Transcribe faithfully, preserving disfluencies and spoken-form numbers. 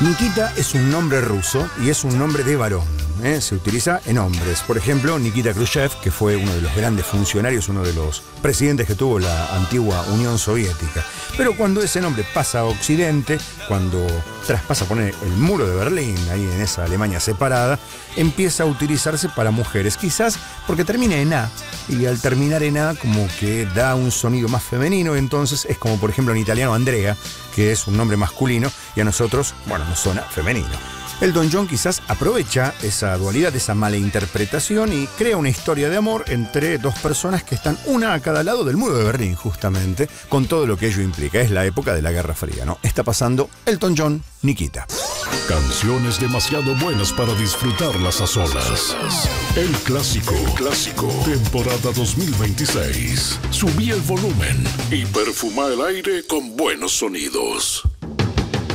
Nikita es un nombre ruso y es un nombre de varón, ¿eh? Se utiliza en hombres. Por ejemplo, Nikita Khrushchev, que fue uno de los grandes funcionarios, uno de los presidentes que tuvo la antigua Unión Soviética. Pero cuando ese nombre pasa a Occidente, cuando traspasa poner el muro de Berlín, ahí en esa Alemania separada, empieza a utilizarse para mujeres, quizás porque termina en A, y al terminar en A como que da un sonido más femenino, entonces es como por ejemplo en italiano Andrea, que es un nombre masculino, y a nosotros, bueno, nos suena femenino. Elton John quizás aprovecha esa dualidad, esa mala interpretación y crea una historia de amor entre dos personas que están una a cada lado del muro de Berlín, justamente, con todo lo que ello implica. Es la época de la Guerra Fría, ¿no? Está pasando Elton John, Nikita. Canciones demasiado buenas para disfrutarlas a solas. El clásico, el clásico, temporada dos mil veintiséis. Subí el volumen y perfuma el aire con buenos sonidos.